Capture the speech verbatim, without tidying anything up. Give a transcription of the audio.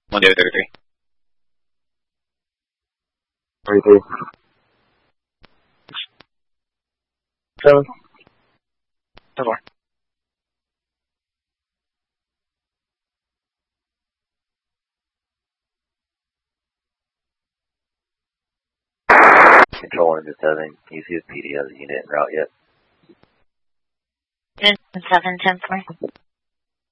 one zero thirty-three. thirty-three. Seven. ten four. Control one to seven. Can you see if P D has a unit en route yet? seven ten four.